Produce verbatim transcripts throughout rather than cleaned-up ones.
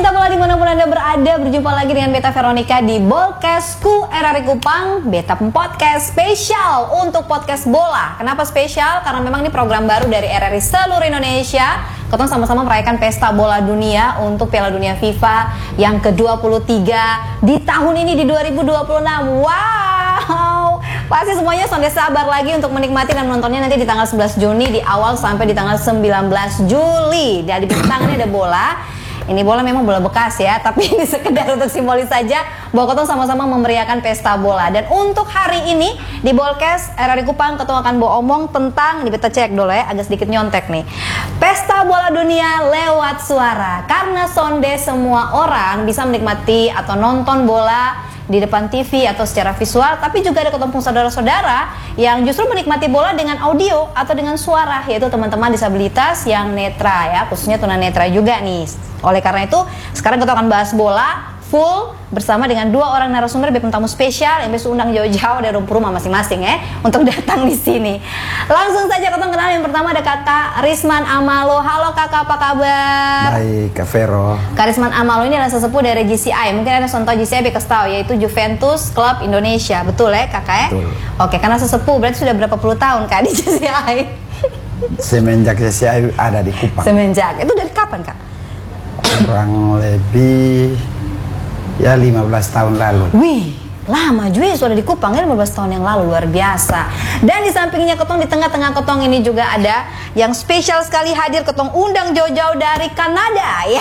Pecinta bola dimanapun Anda berada, berjumpa lagi dengan Beta Veronica di Bolkesku R R I Kupang. Beta podcast spesial untuk podcast bola. Kenapa spesial? Karena memang ini program baru dari R R I seluruh Indonesia. Kita sama-sama merayakan pesta bola dunia untuk Piala Dunia FIFA yang ke dua puluh tiga di tahun ini di dua ribu dua puluh enam. Wow, pasti semuanya sonde sabar lagi untuk menikmati dan menontonnya nanti di tanggal sebelas Juni di awal sampai di tanggal sembilan belas Juli. Dan di belakang ini ada bola. Ini bola memang bola bekas ya, tapi ini sekedar untuk simbolis saja bahwa kita sama-sama memeriahkan pesta bola. Dan untuk hari ini di Bolkes R R I Kupang, kita akan bawa omong tentang, ini kita cek dulu ya, agak sedikit nyontek nih. Pesta bola dunia lewat suara. Karena sonde semua orang bisa menikmati atau nonton bola di depan T V atau secara visual, tapi juga ada ketemu saudara-saudara yang justru menikmati bola dengan audio atau dengan suara, yaitu teman-teman disabilitas yang netra ya, khususnya tunanetra juga nih. Oleh karena itu, sekarang kita akan bahas bola full bersama dengan dua orang narasumber B P M tamu spesial yang besok undang jauh-jauh dari rumah masing-masing ya untuk datang di sini. Langsung saja kita kenal, yang pertama ada Kakak Risman Amalo. Halo Kakak, apa kabar? Baik, Kak Vero. Kak Risman Amalo ini adalah sesepuh dari G C I. Mungkin ada contoh G C I bekas tahu, yaitu Juventus Club Indonesia. Betul ya Kakak ya? Betul. Oke, karena sesepuh berarti sudah berapa puluh tahun Kak di G C I? Semenjak G C I ada di Kupang. Semenjak. Itu dari kapan Kak? Kurang lebih ya lima belas tahun lalu. Wih, lama juga sudah di Kupang ya, lima belas tahun yang lalu, luar biasa. Dan di sampingnya Ketong, di tengah-tengah Ketong ini juga ada yang spesial sekali hadir, Ketong undang jauh-jauh dari Kanada ya.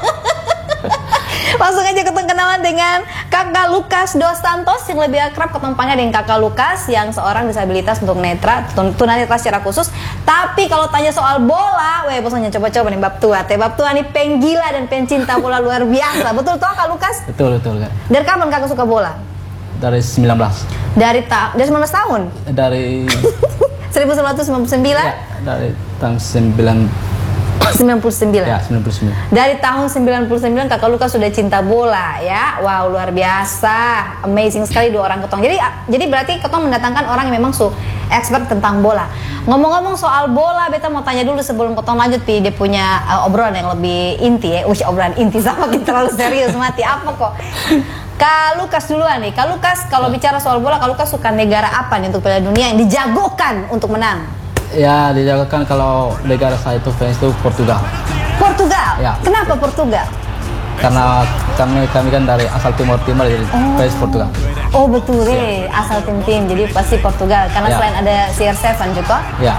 Langsung aja Ketong kenalan dengan Kakak Lucas Dos Santos, yang lebih akrab Ketong panggil dengan Kakak Lucas, yang seorang disabilitas untuk netra, tunanetra secara khusus. Tapi kalau tanya soal bola, weh bosnya coba-coba nih bab tua, teh bab tua nih penggila dan pencinta bola luar biasa. Betul toh Kak Lucas? Betul betul Kak. Dari kapan Kakak suka bola? Dari sembilan belas. Dari ta dari sembilan belas tahun? Dari seribu sembilan ratus sembilan puluh sembilan? Ya, dari tahun sembilan sembilan puluh sembilan. Ya, sembilan puluh sembilan. Dari tahun sembilan puluh sembilan Kakak Lucas sudah cinta bola ya. Wow, luar biasa. Amazing sekali dua orang Ketong. Jadi jadi berarti Ketong mendatangkan orang yang memang su expert tentang bola. Ngomong-ngomong soal bola, Beta mau tanya dulu sebelum Ketong lanjut pi, dia punya uh, obrolan yang lebih inti ya. Ush, obrolan inti sama kita terlalu serius mati apa kok. Kak Lucas duluan nih. Kak Lucas kalau bicara soal bola, Kak Lucas suka negara apa nih untuk Piala Dunia yang dijagokan untuk menang? Ya, dijagokan kalau negara saya itu fans itu Portugal. Portugal? Ya. Kenapa Portugal? Karena kami kami kan dari asal Timur Timur, jadi Oh. fans Portugal. Oh betul deh, asal tim-tim, jadi pasti Portugal. Karena Ya. selain ada C R tujuh juga. Ya.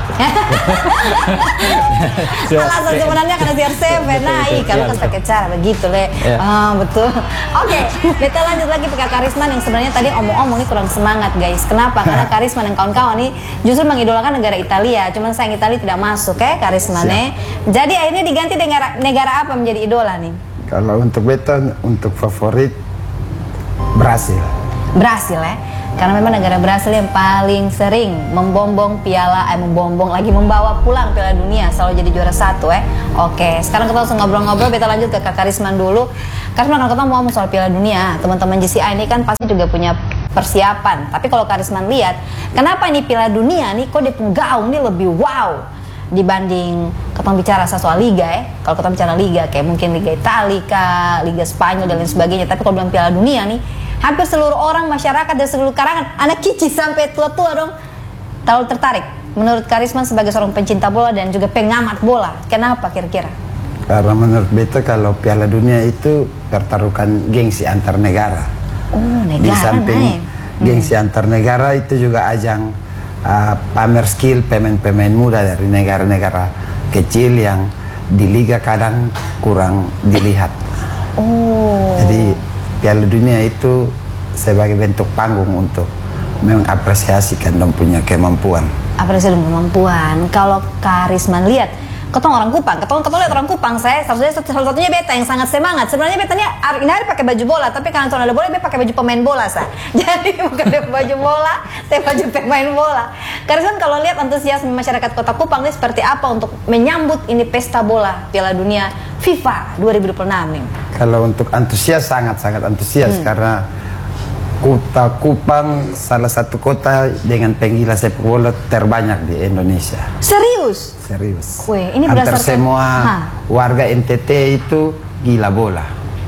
Alasan sebenarnya karena C R tujuh. Nah, ih kalau kan pakai cara begitu le. Ya. Ah betul. Oke, kita lanjut lagi ke Kak Karisman yang sebenarnya tadi omong-omong ini kurang semangat guys. Kenapa? Karena Karisman dan kawan-kawan ini justru mengidolakan negara Italia. Cuman sayang Italia tidak masuk ya Karisman ya. Jadi akhirnya diganti negara negara apa menjadi idola nih? Kalau untuk Beta, untuk favorit Brasil. Brasil ya, karena memang negara Brasil yang paling sering membombong piala, eh membombong lagi membawa pulang Piala Dunia, selalu jadi juara satu ya. Oke, sekarang kita langsung ngobrol-ngobrol, Beta lanjut ke Kak Karisman dulu. Karisman, kalau kita mau ngomong soal Piala Dunia, teman-teman G C I ini kan pasti juga punya persiapan. Tapi kalau Karisman lihat, kenapa ini Piala Dunia nih kok di penggaung nih lebih wow dibanding kita bicara soal liga ya. Kalau kita bicara liga kayak mungkin Liga Italia, Liga Spanyol dan lain sebagainya. Tapi kalau bilang Piala Dunia nih, hampir seluruh orang masyarakat dan seluruh karangan, anak kicik sampai tua-tua dong, terlalu tertarik. Menurut Karisman sebagai seorang pencinta bola dan juga pengamat bola, kenapa kira-kira? Karena menurut Beta kalau Piala Dunia itu pertaruhkan gengsi antar negara. Oh, negara. Di samping hmm. gengsi antar negara itu juga ajang Uh, pamer skill pemain-pemain muda dari negara-negara kecil yang di liga kadang kurang dilihat. Oh. Jadi Piala Dunia itu sebagai bentuk panggung untuk mengapresiasikan dan punya kemampuan. Apresiasi dan kemampuan. Kalau Karisman lihat, ketong orang Kupang, ketong ketong lihat orang Kupang, saya salah satunya, salah satunya Beta yang sangat semangat. Sebenarnya Betanya ini hari pakai baju bola, tapi karena tahun ada bola, Beta pakai baju pemain bola sah. Jadi bukan baju bola, saya baju pemain bola. Karena kan kalau lihat antusiasme masyarakat Kota Kupang ini seperti apa untuk menyambut ini pesta bola Piala Dunia FIFA dua ribu dua puluh enam nih. Kalau untuk antusias, sangat-sangat antusias hmm. karena Kota Kupang salah satu kota dengan penggila sepak bola terbanyak di Indonesia. Serius? Serius. Weh, ini hampir berdasarkan semua ha. warga N T T itu gila bola.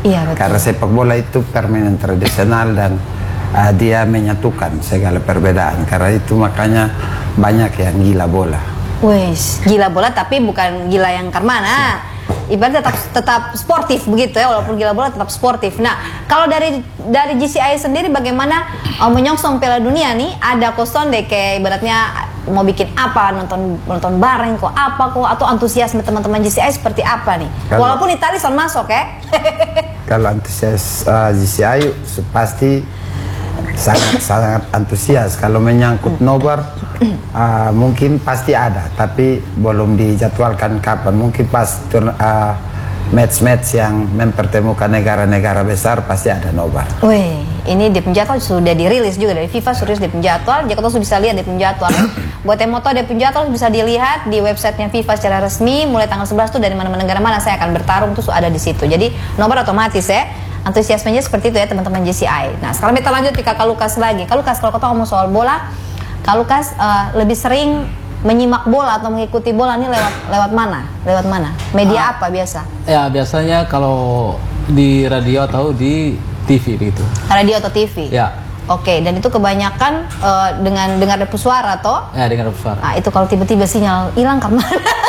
Iya, betul. Karena sepak bola itu permainan tradisional dan uh, dia menyatukan segala perbedaan. Karena itu makanya banyak yang gila bola. Wes, gila bola tapi bukan gila yang karmana. Ibarat tetap tetap sportif begitu ya, walaupun gila bola tetap sportif. Nah, kalau dari dari G C I sendiri bagaimana uh, menyongsong Piala Dunia nih? Ada koson deh kayak ibaratnya mau bikin apa, nonton nonton bareng kok apa kok, atau antusiasme teman-teman G C I seperti apa nih? Kalau, walaupun Italia son masuk ya. Kalau antusias uh, G C I pasti sangat sangat antusias. Kalau menyangkut nobar uh, mungkin pasti ada, tapi belum dijadwalkan kapan. Mungkin pas uh, match-match yang mempertemukan negara-negara besar pasti ada nobar. Wih, ini di penjadwal sudah dirilis juga dari FIFA, serius di penjadwal. Jakarta sudah bisa lihat di penjadwal. Buat yang mau tahu di penjadwal bisa dilihat di websitenya FIFA secara resmi. Mulai tanggal sebelas tuh dari mana-mana negara mana saya akan bertarung tuh ada di situ. Jadi nobar otomatis ya. Antusiasmenya seperti itu ya teman-teman G C I. Nah sekarang kita lanjut ke Kak Lukas lagi. Kak Lukas, kalau kita ngomong soal bola, Kak Lukas uh, lebih sering menyimak bola atau mengikuti bola ini lewat lewat mana? Lewat mana? Media ah, apa biasa? Ya biasanya kalau di radio atau di T V gitu. Radio atau T V? Ya. Oke, dan itu kebanyakan uh, dengan dengar suara toh? Ya dengar suara. Nah itu kalau tiba-tiba sinyal hilang kemana?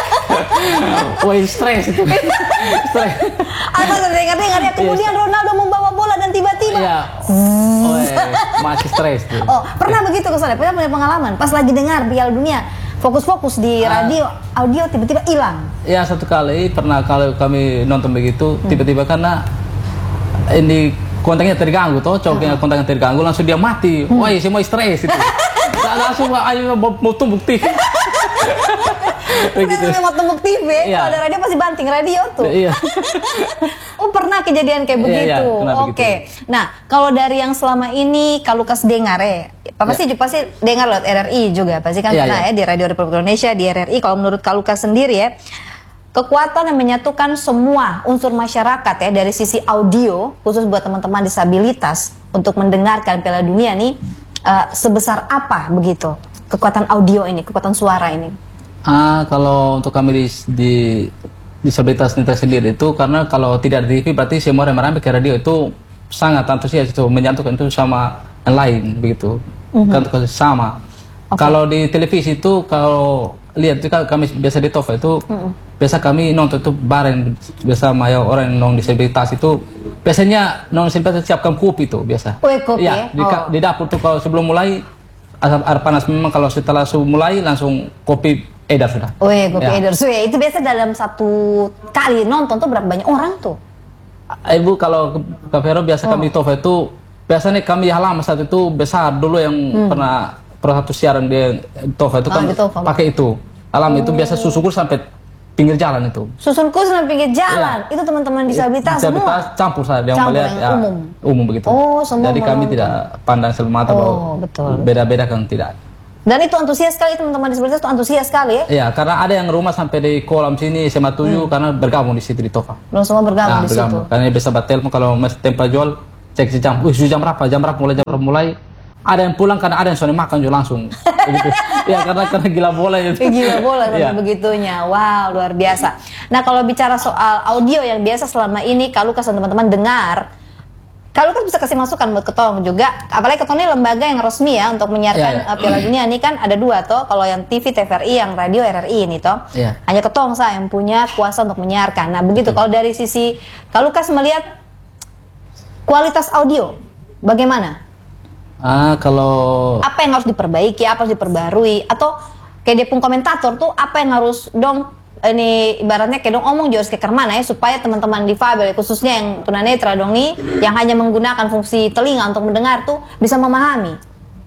Wah stres itu. Stres. Apa dengar-dengar ya kemudian Ronaldo membawa bola dan tiba-tiba. Iya. Oh, masih stres tuh. Oh, pernah begitu kesannya? Pernah punya pengalaman pas lagi dengar Piala Dunia, fokus-fokus di radio, audio tiba-tiba hilang. Ya satu kali pernah kalau kami nonton begitu, hmm. tiba-tiba karena ini kontaknya terganggu toh, cowoknya kontaknya terganggu langsung dia mati. Hmm. Wah, semua stres itu. Langsung ayo mau tumbuk T V. Begitu. Mau tumbuk T V, iya. Kalau ada radio pasti banting radio tuh. Iya. Oh pernah kejadian kayak begitu. Iya, iya, Oke. Okay. Nah kalau dari yang selama ini Kak Lukas dengar ya, pasti ya. pasti dengar lewat R R I juga, pasti kan iya, pernah iya. ya di Radio Republik Indonesia, di R R I. Kalau menurut Kak Lukas sendiri ya, kekuatan yang menyatukan semua unsur masyarakat ya dari sisi audio, khusus buat teman-teman disabilitas untuk mendengarkan Piala Dunia nih, uh, sebesar apa begitu kekuatan audio ini, kekuatan suara ini? Ah, kalau untuk kami di, di disabilitas kita sendiri itu karena kalau tidak di T V berarti semua yang merambah ke radio itu sangat antusias itu menyatukan itu sama yang lain begitu, mm-hmm. kan sama. Okay. Kalau di televisi itu kalau lihat itu kami biasa di T V itu mm-hmm. biasa kami nonton itu bareng bersama ya orang non disabilitas itu biasanya non disabilitas siapkan kopi itu biasa. Oh, kopi ya? Di, oh. di dapur tuh kalau sebelum mulai air panas memang kalau setelah mulai langsung kopi edar sudah. Oh iya, kopi ya. edar sudah. Itu biasa dalam satu kali nonton tuh berapa banyak orang tuh? Ibu kalau ke Vero biasa oh. kami T V itu biasanya kami lama saat itu besar dulu yang hmm. pernah pernah satu siaran di T V itu kan oh, pakai itu. Alam oh. itu biasa susukur sampai pinggir jalan itu. Susunku sampai pinggir jalan. Ya. Itu teman-teman disabilitas, disabilitas semua. Campur saja yang melihat ya, umum. Umum begitu. Oh, semua. Jadi kami tidak pandang sebelah mata oh, betul. Beda-beda kan tidak. Dan itu antusias sekali teman-teman disabilitas itu antusias sekali ya? Iya, karena ada yang rumah sampai di kolam sini S M A tujuh hmm. karena bergabung di situ di Tofa. Belum semua bergabung nah, di bergabung. situ. Karena bisa batal kalau masih tempat jual cek si jam. Wih, jam berapa? Jam berapa mulai jam berapa mulai? Ada yang pulang karena ada yang soalnya makan juga langsung. Begitu. Ya karena karena gila bola itu. Gila bola ya. Begitunya. Wow, luar biasa. Nah, kalau bicara soal audio yang biasa selama ini Kak Lukas dan teman-teman dengar, Kak Lukas bisa kasih masukan buat Ketong juga, apalagi Ketong ini lembaga yang resmi ya untuk menyiarkan ya, ya. Piala Dunia ini kan ada dua toh, kalau yang T V T V R I, yang radio R R I ini toh. Ya. Hanya Ketong sah yang punya kuasa untuk menyiarkan. Nah begitu, kalau dari sisi Kak Lukas melihat kualitas audio, bagaimana? Ah kalau apa yang harus diperbaiki, apa harus diperbarui, atau kayak dia pun komentator tuh apa yang harus dong ini ibaratnya kayak dong omong jauh ke mana ya supaya teman-teman difabel khususnya yang tunanetra dong nih yang hanya menggunakan fungsi telinga untuk mendengar tuh bisa memahami.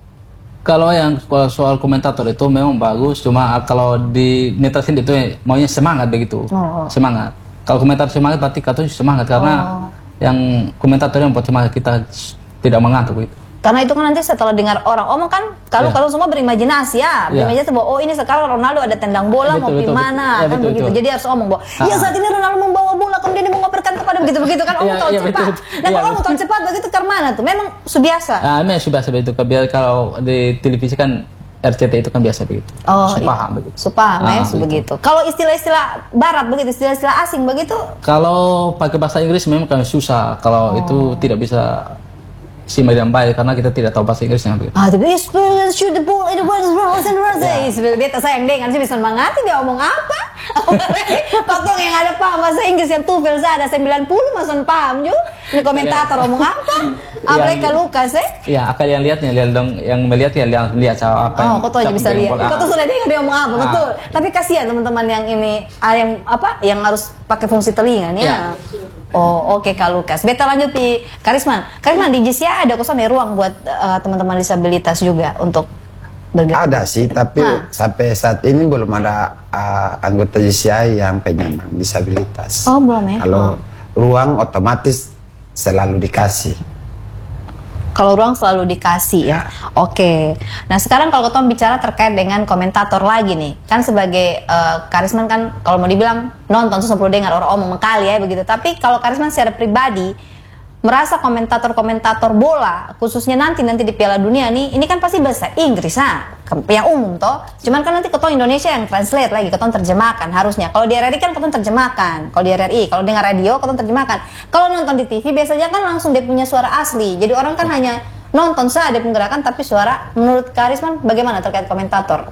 Kalau yang soal komentator itu memang bagus, cuma kalau di netra sini itu maunya semangat begitu, oh, oh. semangat. Kalau komentar semangat berarti kata semangat karena oh. yang komentator yang buat semangat kita tidak mengantuk gitu. Karena itu kan nanti setelah dengar orang omong kan kalau yeah. kalau semua berimajinasi ya, yeah. berimajinasi bahwa oh ini sekarang Ronaldo ada tendang bola betul, mau gimana kan betul, begitu. Betul. Jadi harus omong bahwa ah. ya saat ini Ronaldo membawa bola kemudian dia mengoperkan kepada begitu begitu kan omong yeah, tahu yeah, cepat. Betul, betul. Nah kalau yeah, omong tahu cepat begitu ke mana tuh? Memang subiasa. Ah, memang subiasa begitu. Biar kalau di televisi kan R C T itu kan biasa begitu. Oh, So, iya. paham begitu. So, paham ya, Ah, so, gitu. begitu. Kalau istilah-istilah barat begitu, istilah-istilah asing begitu, Kalau pakai bahasa Inggris memang kan susah. Kalau Oh. itu tidak bisa simak dengan baik karena kita tidak tahu bahasa Inggrisnya begitu. ah, tapi experience shoot the ball in the world and world. Beta sayang dengan sih bisa mengerti dia omong apa. Potong yang ada paham bahasa Inggris yang TOEFL saya ada sembilan puluh masih paham juga. Ini komentator omong apa? Apalagi ke Lukas eh? Ya, akan yang lihatnya, lihat dong, yang melihat ya lihat, lihat apa yang Oh, kau tuh aja siapa bisa yang lihat. bola. Kau tuh sudah dengar dia ngomong apa, Ah. betul. Tapi kasihan teman-teman yang ini, ah, yang apa, yang harus pakai fungsi telinga nih. Ya. Ya. Oh, oke Kak Lukas. Beta lanjut di Karisman. Karisman di J C I ada kosan ya ruang buat eh, teman-teman disabilitas juga untuk bergerak. Ada sih, tapi Hah. sampai saat ini belum ada uh, anggota J C I yang penyandang disabilitas. Oh, belum ya? Kalau Oh. ruang otomatis selalu dikasih. Kalau ruang selalu dikasih ya. Oke. Nah sekarang kalau kita bicara terkait dengan komentator lagi nih, kan sebagai uh, Karisman kan kalau mau dibilang nonton tuh perlu dengar orang omong kali ya begitu. Tapi kalau Karisman secara pribadi merasa komentator-komentator bola khususnya nanti nanti di Piala Dunia nih, ini kan pasti bahasa Inggris nah, yang umum toh. Cuman kan nanti ketong Indonesia yang translate lagi, ketong terjemahkan harusnya. Kalau di R R I kan ketong terjemahkan, kalau di R R I, kalau dengar radio ketong terjemahkan. Kalau nonton di T V biasanya kan langsung dia punya suara asli. Jadi orang kan hanya nonton saja ada penggerakan tapi suara. Menurut Karisman bagaimana terkait komentator?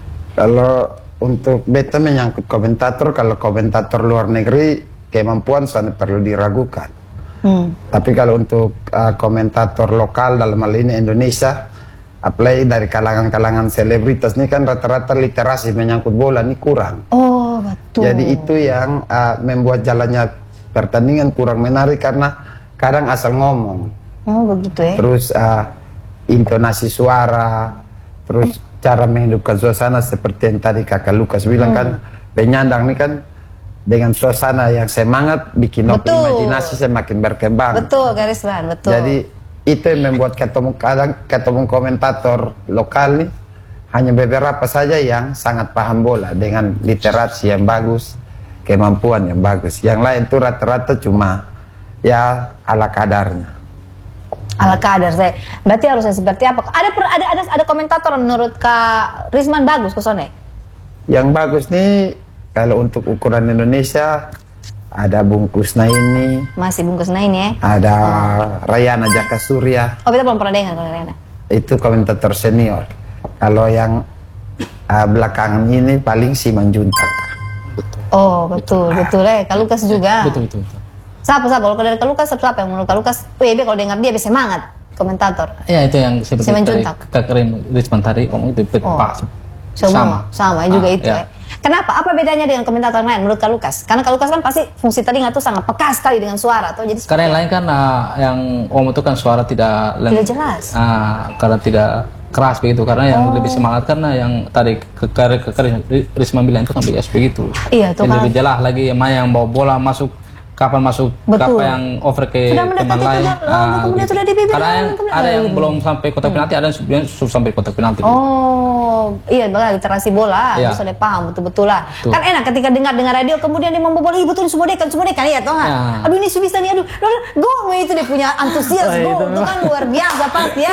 Kalau untuk beta menyangkut komentator, kalau komentator luar negeri kemampuan sangat perlu diragukan. Hmm. Tapi kalau untuk uh, komentator lokal dalam hal ini Indonesia, apalagi dari kalangan-kalangan selebritas ini kan rata-rata literasi menyangkut bola ini kurang. Oh betul. Jadi itu yang uh, membuat jalannya pertandingan kurang menarik karena kadang asal ngomong. Oh begitu ya. Terus uh, intonasi suara, terus cara menghidupkan suasana seperti yang tadi kakak Lukas bilang kan, penyandang ini kan dengan suasana yang semangat bikin Betul. imajinasi semakin berkembang. Betul Karisman, betul. Jadi itu yang membuat ketemu kadang ketemu komentator lokal nih hanya beberapa saja yang sangat paham bola dengan literasi yang bagus, kemampuan yang bagus. Yang lain tuh rata-rata cuma ya ala kadarnya. Ala kadar saya. Berarti harusnya seperti apa? Ada per, ada ada ada komentator menurut Kak Risman bagus kesana? Yang bagus nih kalau untuk ukuran Indonesia ada Bungkus Naini, Masih bungkus nah ini ya. ada Rayana Jaka Surya, Oh kita belum pernah dengar kalau Rena. itu komentator senior. Kalau yang uh, belakangan ini paling si Manjuntak. Oh betul betul ya. Kak Lukas juga. Betul betul. betul. Siapa siapa kalau dari Kak Lukas siapa yang menurut Kak Lukas? Wih dia kalau dengar dia bisa semangat komentator. Ya itu yang seperti Siman tadi Juntak. Kak Rin Risman tadi ngomong itu Oh. pas. Semua sama, juga Ah, itu ya. ya. Kenapa? Apa bedanya dengan komentator lain menurut Kak Lukas? Karena Kak Lukas kan pasti fungsi telinga tuh sangat peka sekali dengan suara tuh. Jadi Karena yang lain kan ah, yang om itu kan suara tidak lem- Tidak jelas. Ah, karena tidak keras begitu. Karena yang Oh. lebih semangat karena yang tadi ke ke, ke, ke Risma bilang itu kan bias begitu. Iya, tuh Yang kan. lebih jelas lagi yang mana yang bawa bola masuk kapan masuk, Betul. kapan yang over ke Sudah teman mendekati lain. ke lawan, Ah, kemudian gitu. sudah di bibir Karena lawan, yang, kemudian ada ada yang gitu. belum sampai kotak penalti, ada yang sudah sudah sampai kotak penalti. Oh, iya bahkan literasi bola, Iya. harus ada paham betul-betul lah. Betul. Kan enak ketika dengar-dengar radio kemudian dia membawa bola, ih betul semua dekan, semua dekan, iya toh nggak? Ya. Aduh ini bisa nih, aduh, aduh, go itu dia punya antusias, Oh, go, itu itu kan luar biasa pasti ya.